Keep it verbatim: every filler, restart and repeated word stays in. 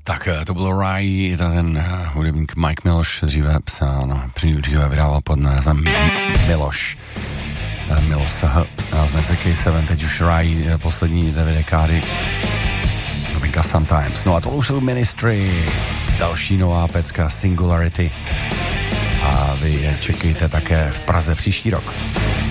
Tak to byl Rai, ten hudebník Mike Miloš, dříve psán, dříve vydával pod názvem Miloš. Miloš a z Necekej sedm, teď už Rai, poslední dvě dekády. Novinka Sometimes. No a to už jsou Ministry, další nová pecka Singularity. A vy je čekejte také v Praze příští rok.